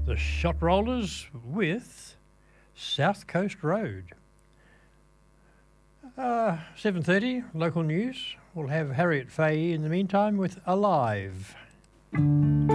The Shot Rollers with South Coast Road. 7:30, local news. We'll have Harriet Fahey in the meantime with Alive.